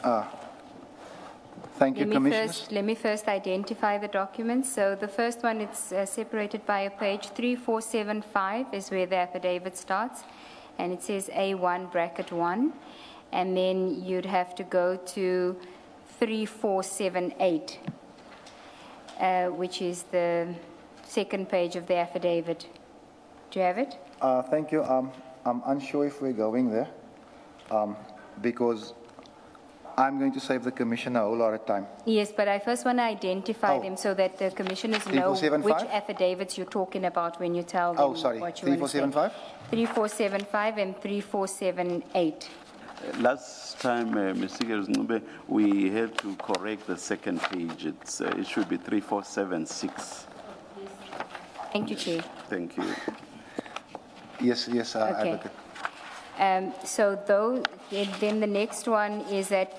Thank you, Commissioners. Let me first identify the documents. So the first one, it's separated by a page. 3475 is where the affidavit starts, and it says A1 bracket 1, and then you'd have to go to 3478, which is the second page of the affidavit. Do you have it? Thank you. I'm unsure if we're going there because I'm going to save the Commissioner a whole lot of time. Yes, but I first want to identify them so that the commissioners know 3475? which affidavits you're talking about when you tell them Oh, sorry. what you want to say. 3475? 3475 and 3478. Last time, Mr. Gersnube, we had to correct the second page. It should be 3476. Thank you, Chair. Thank you. Yes, Okay. Advocate. So then the next one is at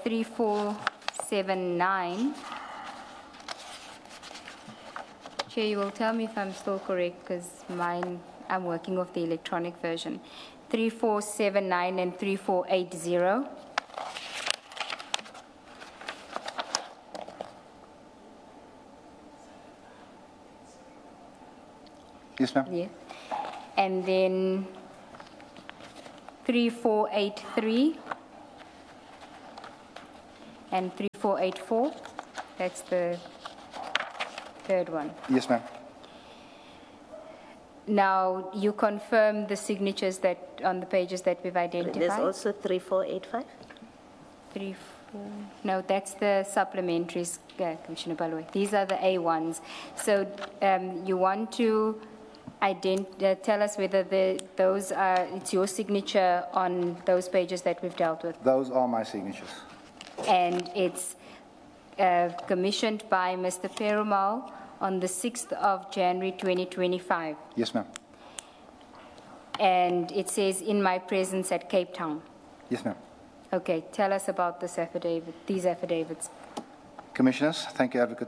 3479. Chair, you will tell me if I'm still correct because I'm working off the electronic version. 3479 and 3480. Yes, ma'am. Yeah. And then 3483 and 3484. That's the third one. Yes, ma'am. Now, you confirm the signatures that on the pages that we've identified? There's also 3485. 34. No, that's the supplementaries, Commissioner Baloyi. These are the A1s. So you want to tell us whether those are, it's your signature on those pages that we've dealt with? Those are my signatures. And it's commissioned by Mr. Perumal on the 6th of January 2025. Yes, ma'am. And it says, in my presence at Cape Town. Yes, ma'am. Okay, tell us about this affidavit, these affidavits. Commissioners, thank you, Advocate.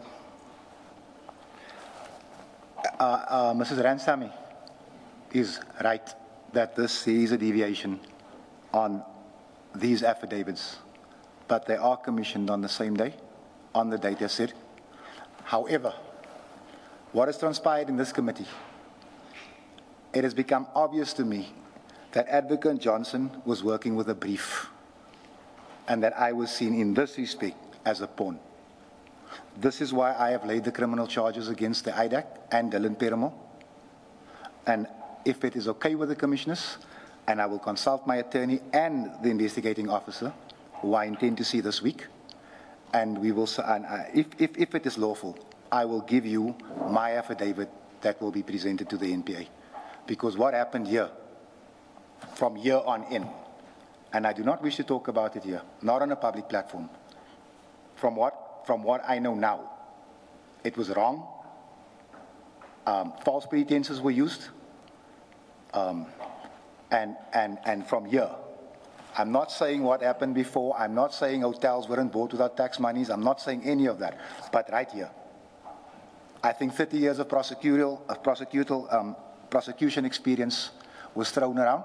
Mrs. Ransamy is right that this is a deviation on these affidavits, but they are commissioned on the same day, on the date as said. However, what has transpired in this committee, it has become obvious to me that Advocate Johnson was working with a brief and that I was seen in this respect as a pawn. This is why I have laid the criminal charges against the IDAC and Dylan Perumal. And if it is okay with the commissioners, and I will consult my attorney and the investigating officer, who I intend to see this week, and we will, if it is lawful, I will give you my affidavit that will be presented to the NPA. Because what happened here, from here on in, and I do not wish to talk about it here, not on a public platform, from what I know now, it was wrong. False pretenses were used. And from here, I'm not saying what happened before. I'm not saying hotels weren't bought without tax monies. I'm not saying any of that. But right here, I think 30 years of prosecution experience was thrown around.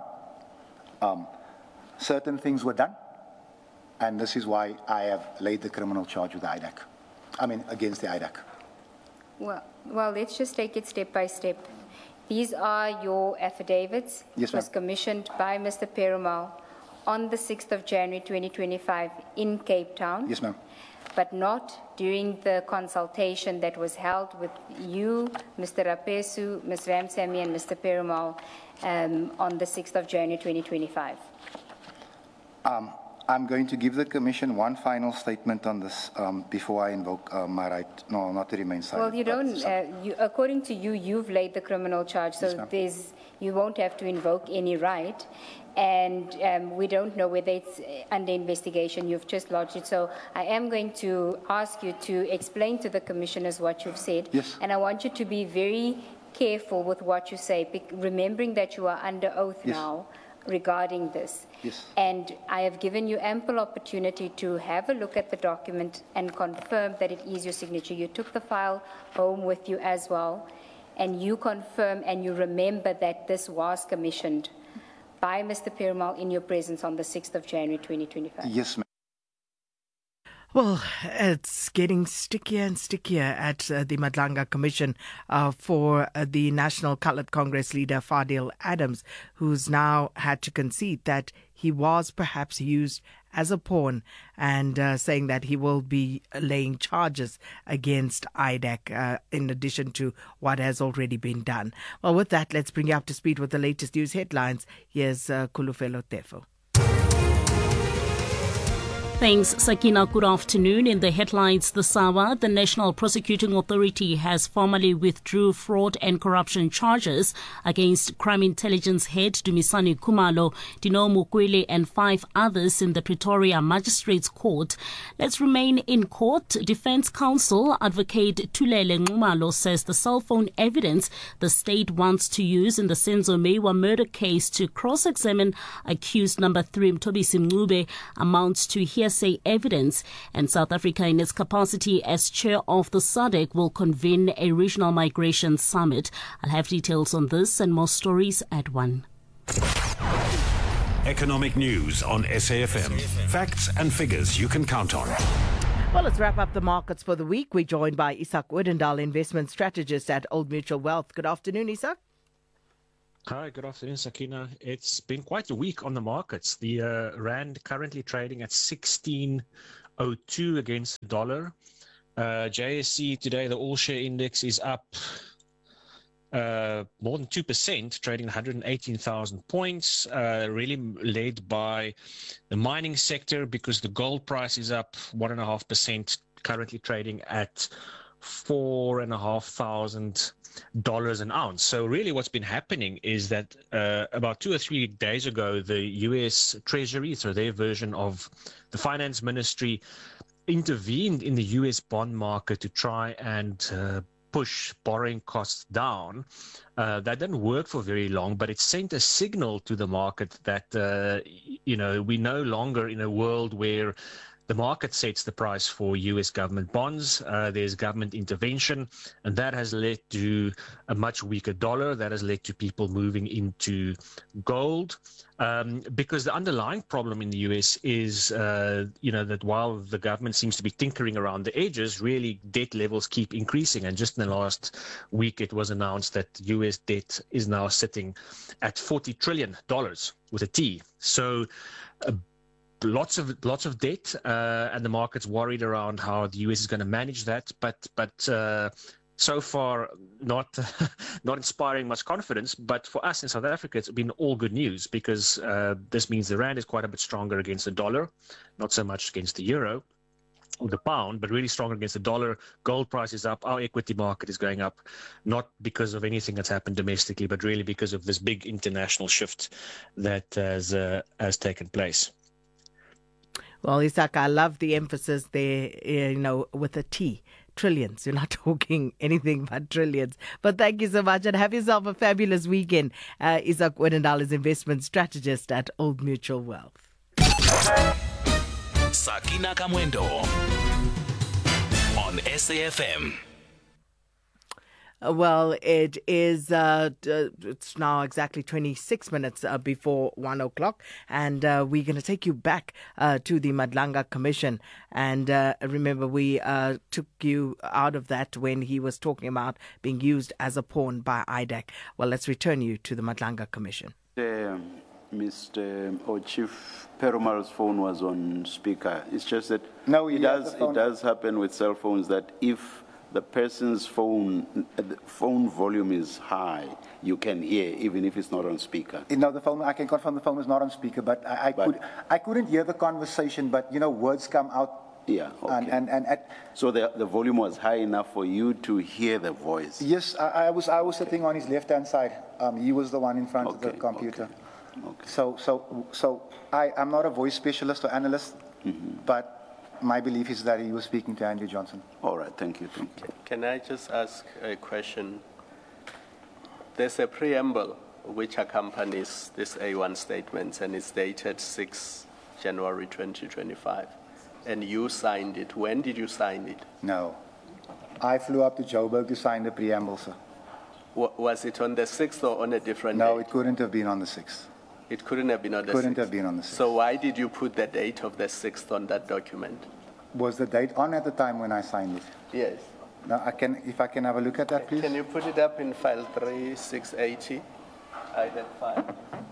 Certain things were done. And this is why I have laid the criminal charge with the IDAC. Against the IDAC. Well, let's just take it step by step. These are your affidavits. Yes, It was ma'am. commissioned by Mr. Perumal on the 6th of January 2025 in Cape Town. Yes, ma'am. But not during the consultation that was held with you, Mr. Rapesu, Ms. Ramsamy, and Mr. Perumal on the 6th of January 2025. I'm going to give the Commission one final statement on this before I invoke my right, not to remain silent. Well, you don't, according to you, you've laid the criminal charge, so Yes, you won't have to invoke any right. And we don't know whether it's under investigation. You've just lodged it. So I am going to ask you to explain to the commissioners what you've said. Yes. And I want you to be very careful with what you say, remembering that you are under oath Yes. now regarding this. Yes. And I have given you ample opportunity to have a look at the document and confirm that it is your signature. You took the file home with you as well, and you confirm and you remember that this was commissioned by Mr. Perumal in your presence on the 6th of January 2025. Yes, ma'am. Well, it's getting stickier and stickier at the Madlanga Commission for the National Coloured Congress leader Fadil Adams, who's now had to concede that he was perhaps used as a pawn, and saying that he will be laying charges against IDEC in addition to what has already been done. Well, with that, let's bring you up to speed with the latest news headlines. Here's Kulufelo Tefo. Thanks, Sakina. Good afternoon. In the headlines this hour, the National Prosecuting Authority has formally withdrew fraud and corruption charges against Crime Intelligence head Dumisani Khumalo, Dino Mukwele and 5 others in the Pretoria Magistrates Court. Let's remain in court. Defence Counsel Advocate Tulele Nxumalo says the cell phone evidence the state wants to use in the Senzo Mewa murder case to cross-examine accused number 3 Mthobisi Mncube amounts to hearsay evidence, and South Africa in its capacity as chair of the SADC will convene a regional migration summit. I'll have details on this and more stories at 1. Economic news on SAFM. Facts and figures you can count on. Well, let's wrap up the markets for the week. We're joined by Isak Odendaal, investment strategist at Old Mutual Wealth. Good afternoon, Isak. Hi, good afternoon, Sakina. It's been quite a week on the markets. The rand currently trading at 16.02 against the dollar. JSE today, the all-share index is up more than 2%, trading 118,000 points, really led by the mining sector because the gold price is up 1.5%, currently trading at $4,500 an ounce. So really what's been happening is that about 2 or 3 days ago, the US Treasury, so their version of the finance ministry, intervened in the US bond market to try and push borrowing costs down. That didn't work for very long, but it sent a signal to the market that, we're no longer in a world where the market sets the price for US government bonds. There's government intervention, and that has led to a much weaker dollar. That has led to people moving into gold. Because the underlying problem in the US is, that while the government seems to be tinkering around the edges, really debt levels keep increasing. And just in the last week, it was announced that US debt is now sitting at $40 trillion with a T. So lots of debt, and the market's worried around how the US is going to manage that. But so far, not inspiring much confidence. But for us in South Africa, it's been all good news because this means the rand is quite a bit stronger against the dollar, not so much against the euro or the pound, but really stronger against the dollar. Gold price is up. Our equity market is going up, not because of anything that's happened domestically, but really because of this big international shift that has taken place. Well, Isak, I love the emphasis there, with a T. Trillions. You're not talking anything but trillions. But thank you so much and have yourself a fabulous weekend. Isak Odendaal is investment strategist at Old Mutual Wealth. Sakina Kamwendo on SAFM. Well, it is, it's now exactly 26 minutes before 1 o'clock, and we're going to take you back to the Madlanga Commission. And remember, we took you out of that when he was talking about being used as a pawn by IDEC. Well, let's return you to the Madlanga Commission. Chief Perumal's phone was on speaker. It's just that No, it does happen with cell phones that if the person's phone volume is high, you can hear, even if it's not on speaker. The phone, I can confirm the phone is not on speaker, but I couldn't hear the conversation, but, words come out. Yeah, okay. So the volume was high enough for you to hear the voice? Yes, I was sitting on his left-hand side. He was the one in front of the computer. Okay. So I'm not a voice specialist or analyst, but my belief is that he was speaking to Andrew Johnson. All right, thank you. Can I just ask a question? There's a preamble which accompanies this A1 statement, and it's dated 6 January 2025. And you signed it. When did you sign it? No. I flew up to Joburg to sign the preamble, sir. Was it on the 6th or on a different No, date? it couldn't have been on the 6th. It couldn't have been on the 6th? Couldn't have been on the 6th. So why did you put the date of the 6th on that document? Was the date on at the time when I signed it? Yes. Now, if I can have a look at that, please? Can you put it up in file 3680, IDEC file?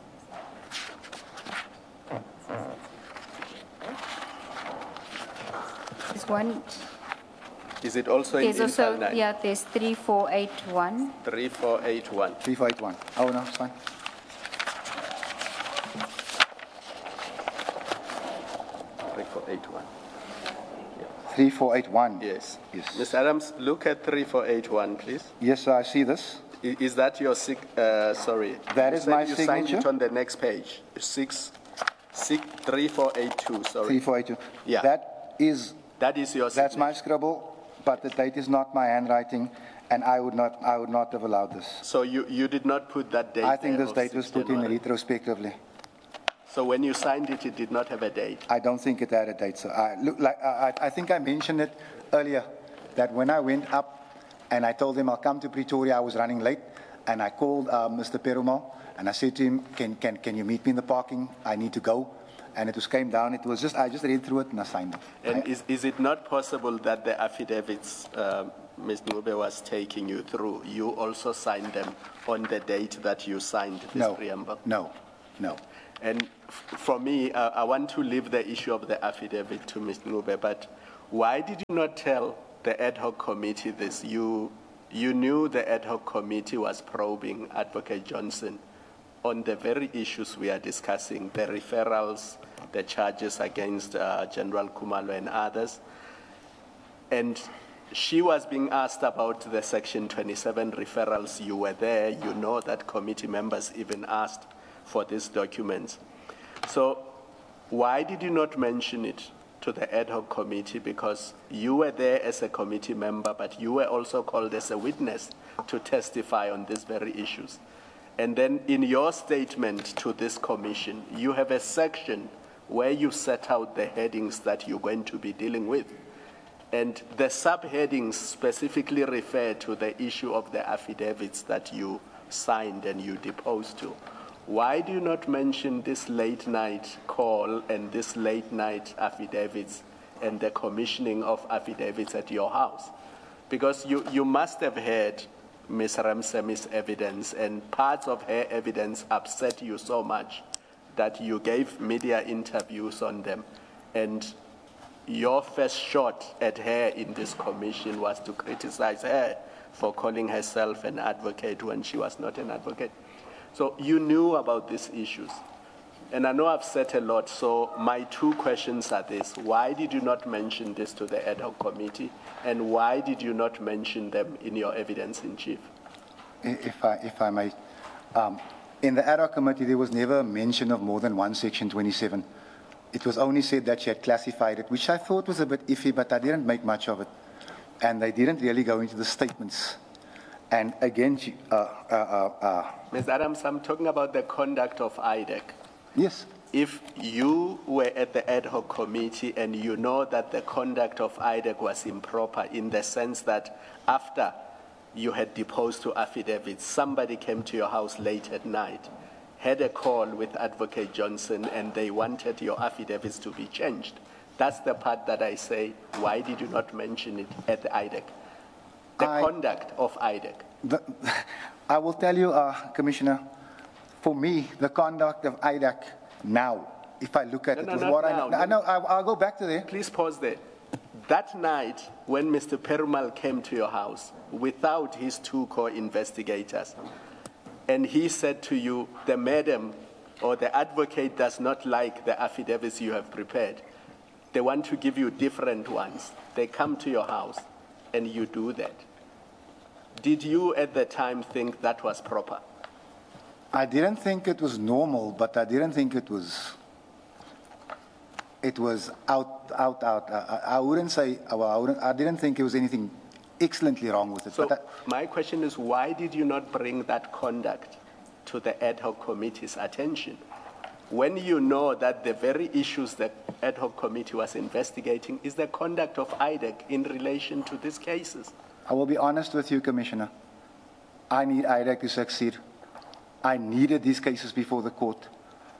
There's one, Is it also in there's file also, 9? yeah, there's 3481. 3481. 3481. Oh, no, it's fine. Eight-one. 3481. Yes. Yes. Ms. Adams, look at 3481, please. Yes, sir, I see this. Is that your sorry? That You is said my you signed signature. it on the next page. 3482, sorry. 3482. Yeah. That is, That is your that's my signature. scribble, but the date is not my handwriting, and I would not have allowed this. So you did not put that date I think there this of date was 6 put in January. retrospectively. So when you signed it, it did not have a date. I don't think it had a date, sir. I think I mentioned it earlier, that when I went up and I told him I'll come to Pretoria, I was running late, and I called Mr. Perumal, and I said to him, can you meet me in the parking? I need to go. And it came down. It was just, I just read through it and I signed it. And is it not possible that the affidavits Ms. Ngube was taking you through, you also signed them on the date that you signed this preamble? No. And for me, I want to leave the issue of the affidavit to Ms. Ngube, but why did you not tell the ad hoc committee this? You knew the ad hoc committee was probing Advocate Johnson on the very issues we are discussing, the referrals, the charges against General Kumalo and others. And she was being asked about the Section 27 referrals. You were there. You know that committee members even asked for these documents. So why did you not mention it to the ad hoc committee? Because you were there as a committee member, but you were also called as a witness to testify on these very issues. And then in your statement to this commission, you have a section where you set out the headings that you're going to be dealing with. And the subheadings specifically refer to the issue of the affidavits that you signed and you deposed to. Why do you not mention this late night call and this late night affidavits and the commissioning of affidavits at your house? Because you must have heard Ms. Ramsemi's evidence, and parts of her evidence upset you so much that you gave media interviews on them. And your first shot at her in this commission was to criticize her for calling herself an advocate when she was not an advocate. So you knew about these issues. And I know I've said a lot, so my two questions are this. Why did you not mention this to the ad hoc committee? And why did you not mention them in your evidence in chief? If I may, in the ad hoc committee, there was never a mention of more than one Section 27. It was only said that she had classified it, which I thought was a bit iffy, but I didn't make much of it. And they didn't really go into the statements. And again, Ms. Adams, I'm talking about the conduct of IDEC. yes. If you were at the ad hoc committee and you know that the conduct of IDEC was improper in the sense that after you had deposed to affidavits, somebody came to your house late at night, had a call with Advocate Johnson, and they wanted your affidavits to be changed. That's the part that I say, why did you not mention it at the IDEC? The conduct of IDEC. I will tell you, Commissioner, for me, the conduct of IDEC now, if I look at it, with what I know, I'll go back to there. Please pause there. That night, when Mr. Perumal came to your house without his two co-investigators, and he said to you, the madam or the advocate does not like the affidavits you have prepared. They want to give you different ones. They come to your house, and you do that. Did you at the time think that was proper? I didn't think it was normal, but I didn't think it was out. I wouldn't say, I didn't think there was anything excellently wrong with it. So my question is, why did you not bring that conduct to the ad hoc committee's attention? When you know that the very issues the ad hoc committee was investigating is the conduct of IDEC in relation to these cases. I will be honest with you, Commissioner. I need IDEC to succeed. I needed these cases before the court.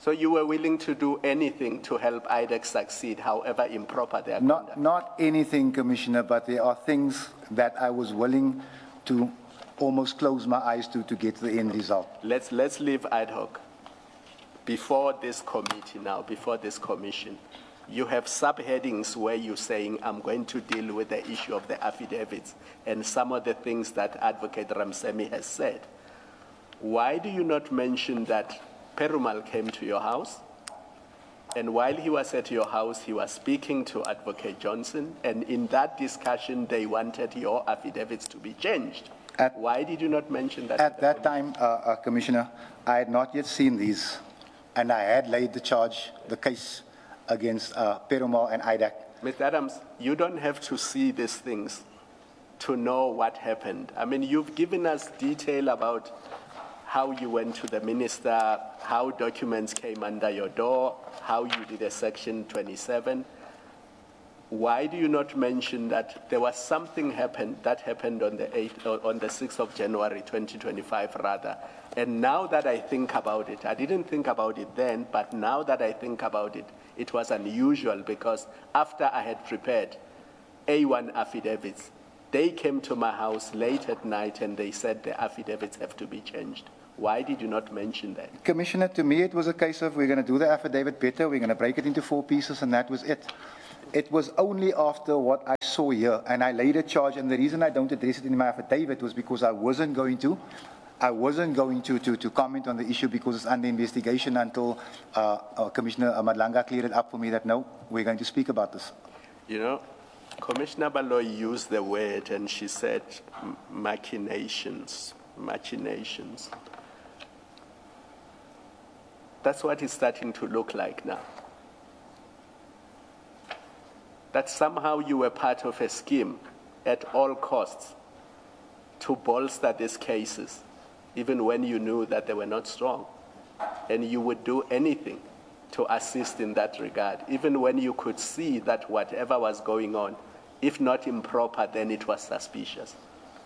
So you were willing to do anything to help IDEC succeed, however improper their conduct? Not anything, Commissioner, but there are things that I was willing to almost close my eyes to get the end result. Let's leave ad hoc. Before this committee now, before this commission, you have subheadings where you're saying, I'm going to deal with the issue of the affidavits and some of the things that Advocate Ramsemi has said. Why do you not mention that Perumal came to your house, and while he was at your house, he was speaking to Advocate Johnson, and in that discussion, they wanted your affidavits to be changed? Why did you not mention that? At that time, Commissioner, I had not yet seen these, and I had laid the case against Perumal and IDEC. Mr. Adams, you don't have to see these things to know what happened. I mean, you've given us detail about how you went to the minister, how documents came under your door, how you did a Section 27. Why do you not mention that there was something that happened on the 6th of January 2025 rather? And now that I think about it, I didn't think about it then, but now that I think about it, it was unusual because after I had prepared A1 affidavits, they came to my house late at night and they said the affidavits have to be changed. Why did you not mention that? Commissioner, to me it was a case of we're going to do the affidavit better, we're going to break it into 4 pieces, and that was it. It was only after what I saw here, and I laid a charge, and the reason I don't address it in my affidavit was because I wasn't going to comment on the issue because it's under investigation until Commissioner Madlanga cleared it up for me that no, we're going to speak about this. You know, Commissioner Baloyi used the word and she said machinations. That's what it's starting to look like now. That somehow you were part of a scheme at all costs to bolster these cases, even when you knew that they were not strong. And you would do anything to assist in that regard, even when you could see that whatever was going on, if not improper, then it was suspicious.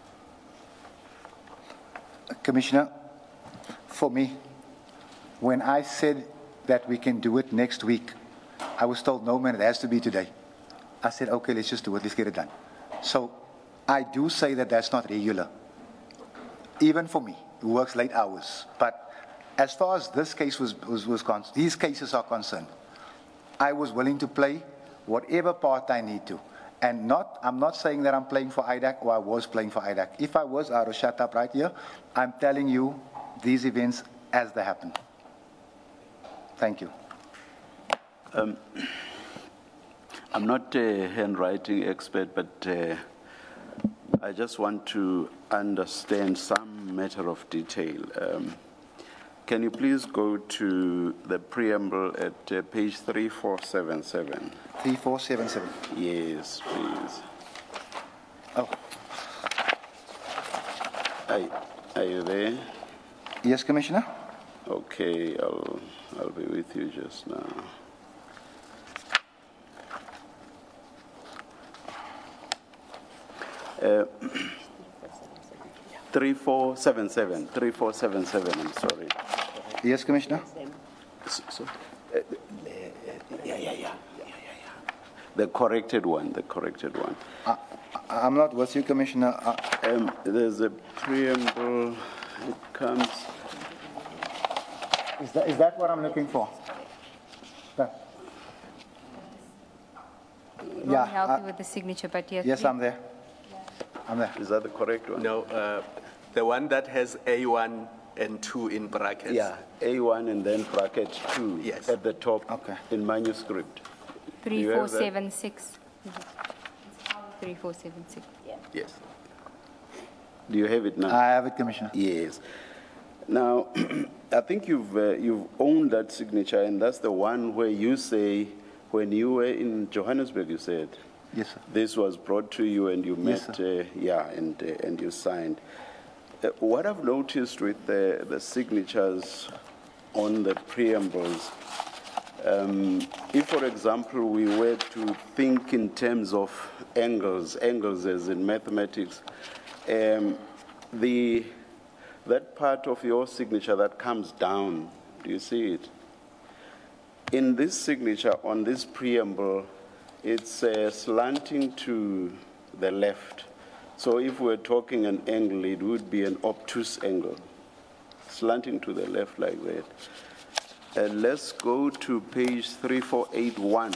Commissioner, for me, when I said that we can do it next week, I was told, no, man, it has to be today. I said, okay, let's just do it, let's get it done. So I do say that that's not regular, even for me, who works late hours. But as far as this case these cases are concerned, I was willing to play whatever part I need to. And I'm not saying that I'm playing for IDEC or I was playing for IDEC. If I was, I would shut up right here. I'm telling you these events as they happen. Thank you. I'm not a handwriting expert, but I just want to understand some matter of detail. Can you please go to the preamble at page 3477? 3477. Yes, please. Oh. Are you there? Yes, Commissioner. Okay, I'll be with you just now. Uh, 3477, I'm sorry. Yes, Commissioner. Yeah. The corrected one. I'm not with you, Commissioner. There's a preamble. It comes. Is that what I'm looking for? That. It won't help you with the signature, but yes. Yes, I'm there. Is that the correct one? No, the one that has A1 and 2 in brackets. Yeah, A1 and then bracket 2 yes. At the top okay. In manuscript. 3476. 3476. Yeah. Yes. Do you have it now? I have it, Commissioner. Yes. Now, I think you've owned that signature, and that's the one where you say, when you were in Johannesburg, you said. Yes, sir. This was brought to you, and you met. Yes, and you signed. What I've noticed with the signatures on the preambles, if, for example, we were to think in terms of angles as in mathematics, that part of your signature that comes down, do you see it? In this signature, on this preamble, it's slanting to the left. So if we're talking an angle, it would be an obtuse angle, slanting to the left like that. And let's go to page 3481.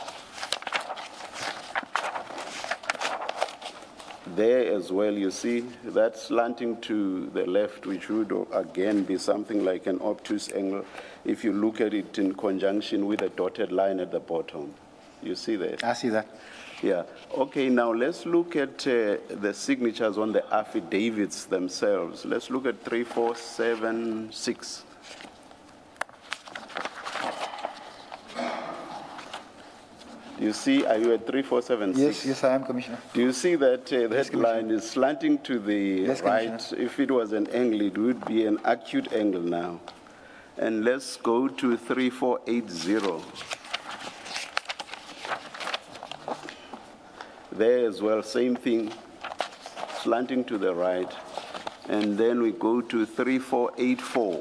There as well, you see that slanting to the left, which would again be something like an obtuse angle if you look at it in conjunction with a dotted line at the bottom. You see that? I see that. Yeah. Okay, now let's look at the signatures on the affidavits themselves. Let's look at 3476. Do you see, are you at 3476? Yes, I am, Commissioner. Do you see that that line is slanting to the Yes, right? If it was an angle, it would be an acute angle now. And let's go to 3480. There as well, same thing, slanting to the right. And then we go to 3484.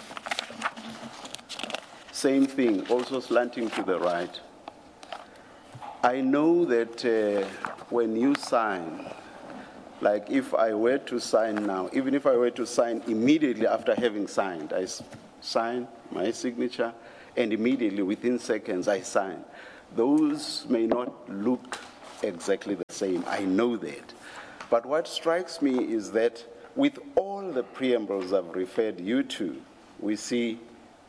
Same thing, also slanting to the right. I know that when you sign, like if I were to sign now, even if I were to sign immediately after having signed, I sign my signature, and immediately within seconds I sign. Those may not look exactly the same, I know that. But what strikes me is that with all the preambles I've referred you to, we see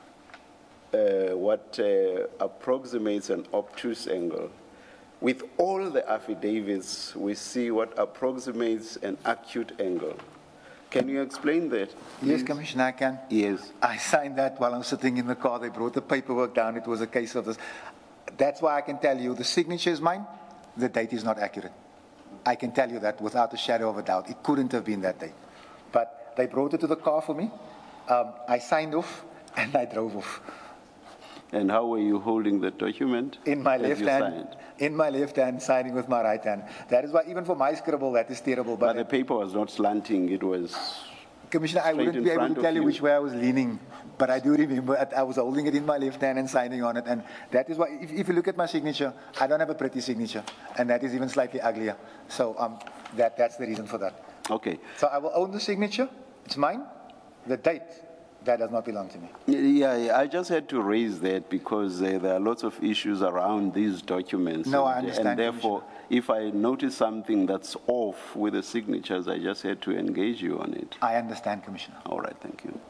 what approximates an obtuse angle. With all the affidavits, we see what approximates an acute angle. Can you explain that? Yes, Commissioner, I can. Yes. I signed that while I'm sitting in the car. They brought the paperwork down. It was a case of this. That's why I can tell you the signature is mine. The date is not accurate. I can tell you that without a shadow of a doubt. It couldn't have been that date. But they brought it to the car for me. I signed off and I drove off. And how were you holding the document? In my as left you hand. signed? In my left hand, signing with my right hand. That is why, even for my scribble, that is terrible. But the paper was not slanting, it was... Commissioner, I straight wouldn't in be able front to of tell you you. which way I was leaning, but I do remember I was holding it in my left hand and signing on it. And that is why, if you look at my signature, I don't have a pretty signature, and that is even slightly uglier. So that's the reason for that. Okay. So I will own the signature. It's mine. The date, that does not belong to me. Yeah, I just had to raise that because there are lots of issues around these documents. No, I understand, And therefore, if I notice something that's off with the signatures, I just had to engage you on it. I understand, Commissioner. All right, thank you.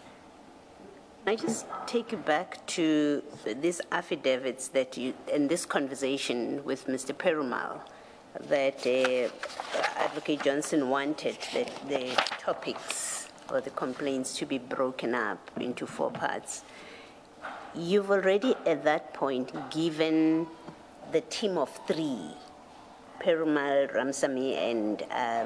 I just take you back to these affidavits that you, and this conversation with Mr. Perumal, that Advocate Johnson wanted that the topics or the complaints to be broken up into 4 parts. You've already at that point given the team of 3, Perumal, Ramsamy, and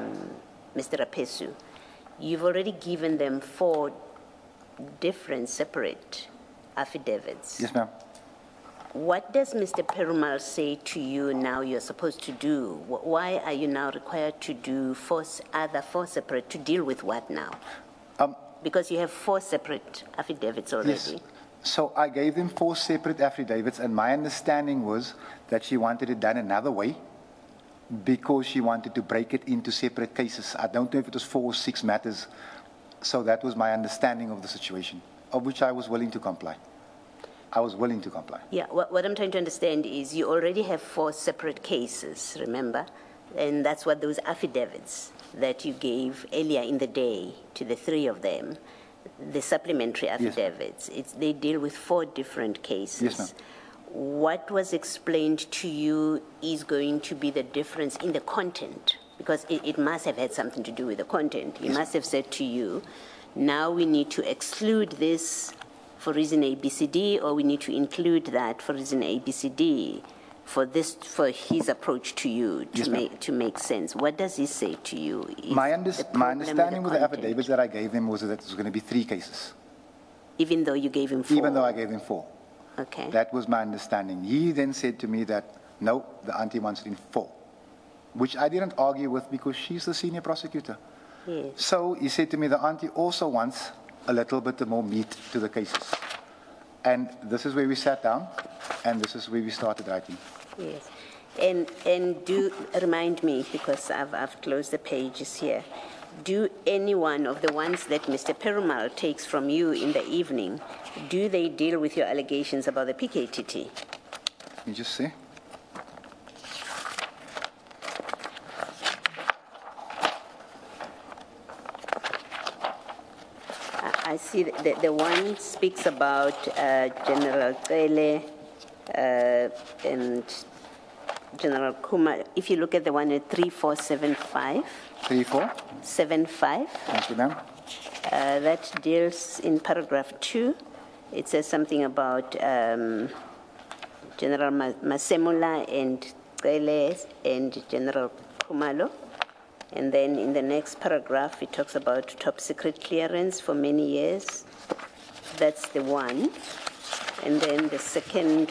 Mr. Rapesu, you've already given them 4 different separate affidavits. Yes, ma'am. What does Mr. Perumal say to you now you're supposed to do? Why are you now required to do 4 separate, to deal with what now? Because you have 4 separate affidavits already. Yes. So I gave them 4 separate affidavits, and my understanding was that she wanted it done another way because she wanted to break it into separate cases. I don't know if it was 4 or 6 matters. So that was my understanding of the situation, of which I was willing to comply. I was willing to comply. Yeah, what I'm trying to understand is you already have 4 separate cases, remember? And that's what those affidavits that you gave earlier in the day to the 3 of them, the supplementary affidavits, they deal with 4 different cases. Yes, ma'am. What was explained to you is going to be the difference in the content, because it must have had something to do with the content. He must have said to you, now we need to exclude this for reason A, B, C, D, or we need to include that for reason A, B, C, D, for his approach to you to make sense. What does he say to you? My understanding with the affidavits that I gave them was that it was going to be 3 cases. Even though you gave him 4? Even though I gave him 4. Okay. That was my understanding. He then said to me that, no, the auntie wants it in 4, which I didn't argue with because she's the senior prosecutor. Yes. So he said to me, the auntie also wants a little bit more meat to the cases. And this is where we sat down, and this is where we started writing. Yes. And do remind me, because I've closed the pages here, do any one of the ones that Mr. Perumal takes from you in the evening, do they deal with your allegations about the PKTT? Let me just see. I see that the one speaks about General Cele and General Kuma. If you look at the one at 3475. 3475. Thank you, ma'am. That deals in paragraph 2. It says something about General Masemula and Cele and General Kumalo. And then in the next paragraph, it talks about top secret clearance for many years. That's the one. And then the second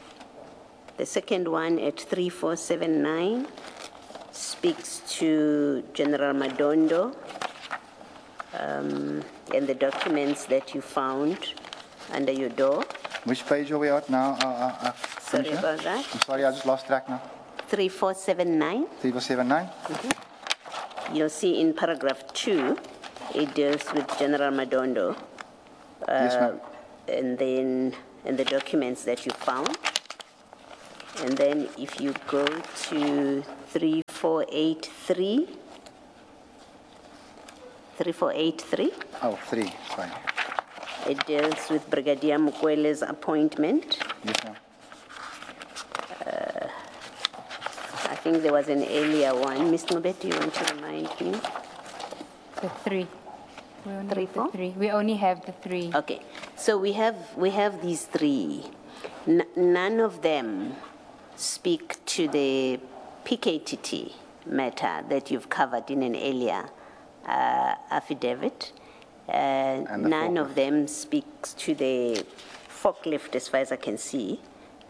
one at 3479 speaks to General Madondo and the documents that you found under your door. Which page are we at now? Sorry about that. I'm sorry, I just lost track now. 3479. 3479? Mm-hmm. You'll see in paragraph 2, it deals with General Madondo. Yes, ma'am. And the documents that you found. And then if you go to 3483. 3483. Oh, 3, fine. It deals with Brigadier Mukwele's appointment. Yes, ma'am. I think there was an earlier one. Ms. Mubet, do you want to remind me? The 3. We only Three, have four? the 3. We only have the 3. Okay, so we have these 3. None of them speak to the PKTT matter that you've covered in an earlier affidavit. None of them speaks to the forklift, as far as I can see,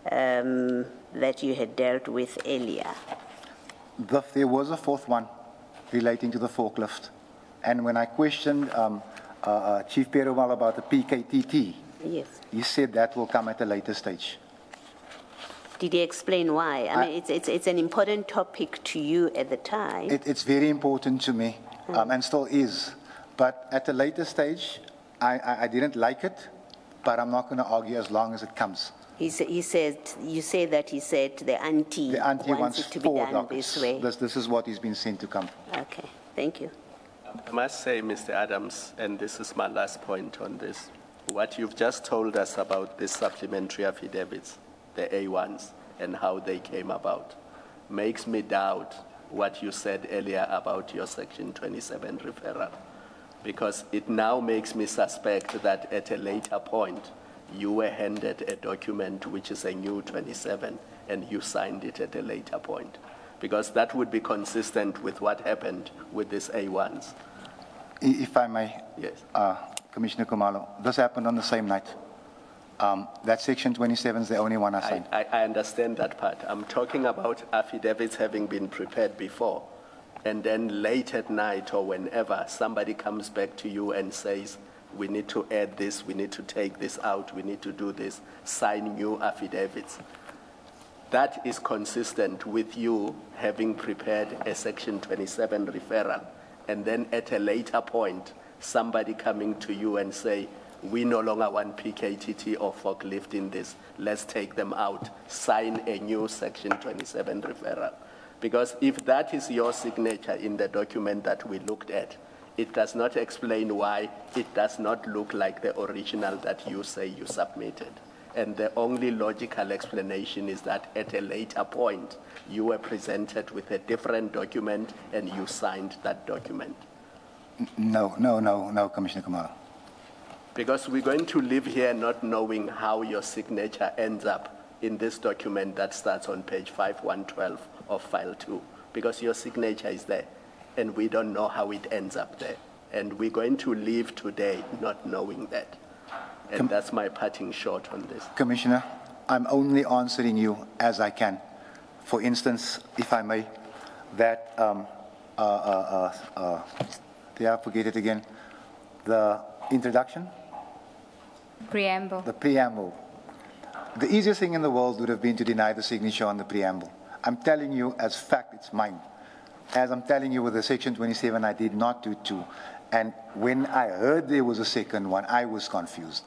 that you had dealt with earlier. There was a fourth one relating to the forklift. And when I questioned Chief Perumal about the PKTT, Yes. he said that will come at a later stage. Did he explain why? I mean, it's an important topic to you at the time. It's very important to me, and still is. But at a later stage, I didn't like it, but I'm not going to argue as long as it comes. He said, you say that he said the auntie wants it to be 4 done dockets. this way. This is what he's been sent to come. Okay, thank you. I must say, Mr. Adams, and this is my last point on this, what you've just told us about these supplementary affidavits, the A1s, and how they came about, makes me doubt what you said earlier about your Section 27 referral, because it now makes me suspect that at a later point, you were handed a document which is a new 27, and you signed it at a later point, because that would be consistent with what happened with these A1s. If I may, Yes. Commissioner Kumalo, this happened on the same night. That Section 27 is the only one I signed. I understand that part. I'm talking about affidavits having been prepared before, and then late at night or whenever somebody comes back to you and says, we need to add this, we need to take this out, we need to do this, sign new affidavits. That is consistent with you having prepared a Section 27 referral, and then at a later point, somebody coming to you and say, we no longer want PKTT or forklift in this, let's take them out, sign a new Section 27 referral. Because if that is your signature in the document that we looked at, it does not explain why it does not look like the original that you say you submitted. And the only logical explanation is that at a later point, you were presented with a different document and you signed that document. No, Commissioner Kumalo. Because we're going to live here not knowing how your signature ends up in this document that starts on page 5112 of file 2, because your signature is there, and we don't know how it ends up there. And we're going to live today not knowing that. And that's my parting shot on this. Commissioner, I'm only answering you as I can. For instance, if I may, that, did I forget it again? The introduction Preamble. The preamble. The easiest thing in the world would have been to deny the signature on the preamble. I'm telling you as fact, it's mine. As I'm telling you with the Section 27, I did not do two. And when I heard there was a second one, I was confused.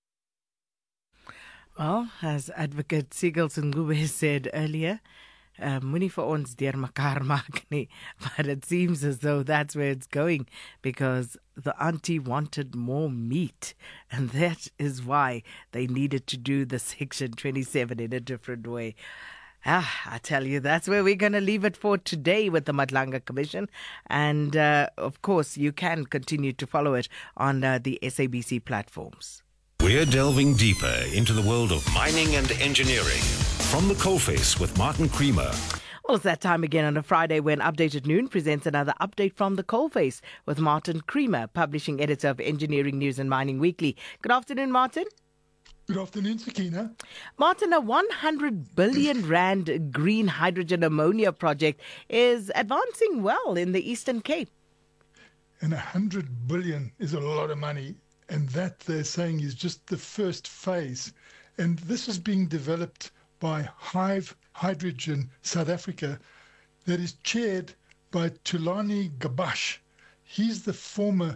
Well, as Advocate Sigel Sengube said earlier, moenie vir ons deur mekaar maak nie, but it seems as though that's where it's going, because the auntie wanted more meat, and that is why they needed to do the Section 27 in a different way. I tell you, that's where we're going to leave it for today with the Madlanga Commission. And, of course, you can continue to follow it on the SABC platforms. We're delving deeper into the world of mining and engineering. From the coalface with Martin Creamer. Well, it's that time again on a Friday when Update at Noon presents another update from the coalface with Martin Creamer, publishing editor of Engineering News and Mining Weekly. Good afternoon, Martin. Good afternoon, Sakina. Martin, a 100 billion rand green hydrogen ammonia project is advancing well in the Eastern Cape. And 100 billion is a lot of money. And that, they're saying, is just the first phase. And this is being developed by Hive Hydrogen South Africa that is chaired by Thulani Gabash. He's the former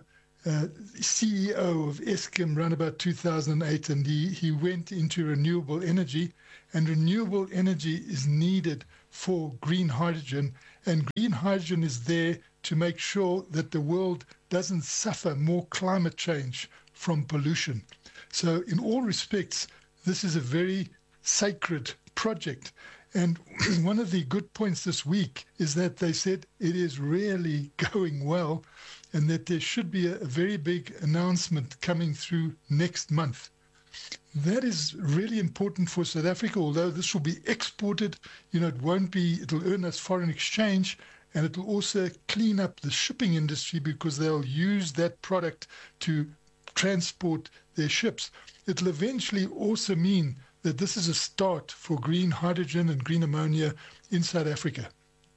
CEO of Eskom around about 2008, and he went into renewable energy, and renewable energy is needed for green hydrogen, and green hydrogen is there to make sure that the world doesn't suffer more climate change from pollution. So in all respects, this is a very sacred project. And one of the good points this week is that they said it is really going well, and that there should be a very big announcement coming through next month. That is really important for South Africa, although this will be exported. It'll earn us foreign exchange, and it'll also clean up the shipping industry because they'll use that product to transport their ships. It'll eventually also mean that this is a start for green hydrogen and green ammonia in South Africa.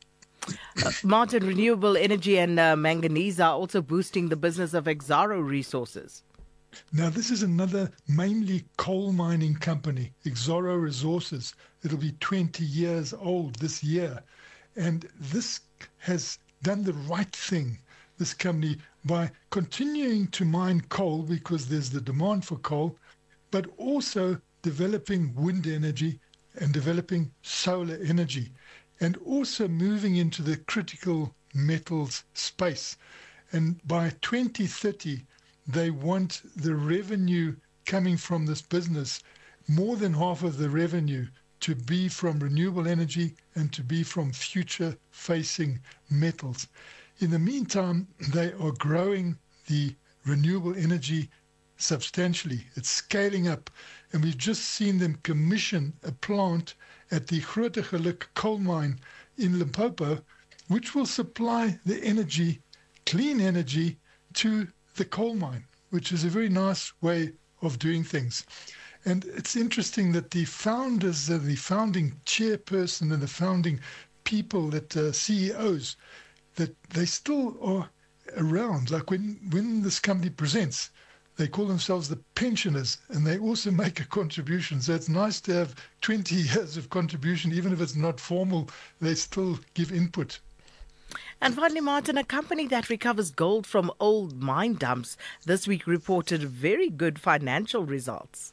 Martin, renewable energy and manganese are also boosting the business of Exxaro Resources. Now, this is another mainly coal mining company, Exxaro Resources. It'll be 20 years old this year. And this has done the right thing, this company, by continuing to mine coal because there's the demand for coal, but also developing wind energy and developing solar energy, and also moving into the critical metals space. And by 2030, they want the revenue coming from this business, more than half of the revenue, to be from renewable energy and to be from future-facing metals. In the meantime, they are growing the renewable energy substantially. It's scaling up, and we've just seen them commission a plant at the Grootegeluk coal mine in Limpopo, which will supply the energy, clean energy, to the coal mine, which is a very nice way of doing things. And it's interesting that the founders, the founding chairperson and the founding people, that CEOs, that they still are around. Like when this company presents, they call themselves the pensioners, and they also make a contribution. So it's nice to have 20 years of contribution, even if it's not formal, they still give input. And finally, Martin, a company that recovers gold from old mine dumps this week reported very good financial results.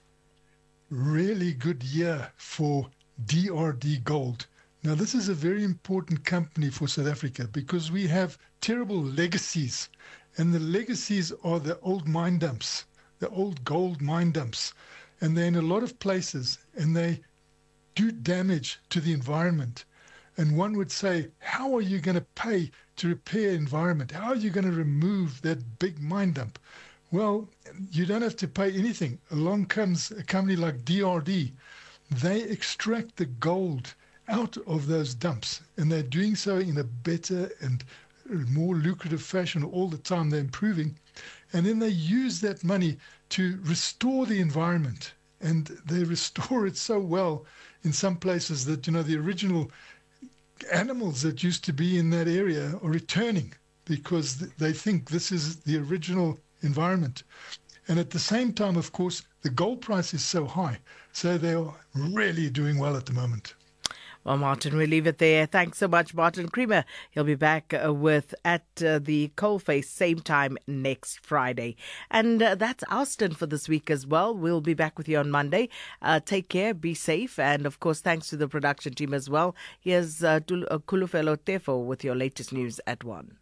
Really good year for DRD Gold. Now, this is a very important company for South Africa because we have terrible legacies, and the legacies are the old mine dumps, the old gold mine dumps, and they're in a lot of places, and they do damage to the environment. And one would say, how are you going to pay to repair environment? How are you going to remove that big mine dump? Well, you don't have to pay anything. Along comes a company like DRD. They extract the gold out of those dumps, and they're doing so in a better and more lucrative fashion all the time. They're improving. And then they use that money to restore the environment. And they restore it so well in some places that, the original animals that used to be in that area are returning because they think this is the original environment. And at the same time, of course, the gold price is so high. So they are really doing well at the moment. Well, Martin, we'll leave it there. Thanks so much, Martin Creamer. He'll be back with at the Coalface same time next Friday. And that's our stint for this week as well. We'll be back with you on Monday. Take care, be safe. And, of course, thanks to the production team as well. Here's Kulufelo Tefo with your latest news at 1.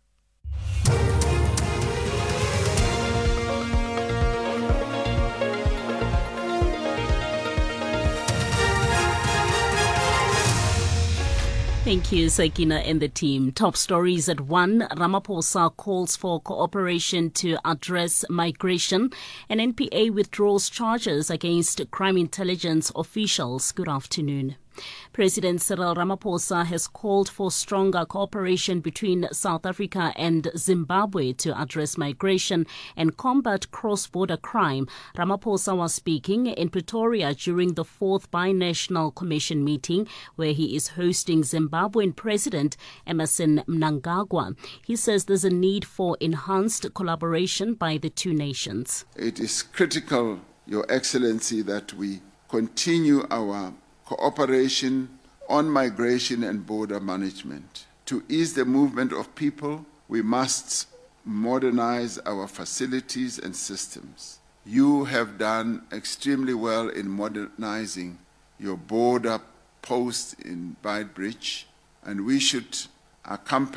Thank you, Sakina and the team. Top stories at 1. Ramaphosa calls for cooperation to address migration. And NPA withdraws charges against crime intelligence officials. Good afternoon. President Cyril Ramaphosa has called for stronger cooperation between South Africa and Zimbabwe to address migration and combat cross-border crime. Ramaphosa was speaking in Pretoria during the 4th Binational Commission meeting, where he is hosting Zimbabwean President Emmerson Mnangagwa. He says there's a need for enhanced collaboration by the two nations. It is critical, Your Excellency, that we continue our cooperation on migration and border management. To ease the movement of people, we must modernize our facilities and systems. You have done extremely well in modernizing your border post in Beitbridge, and we should accompany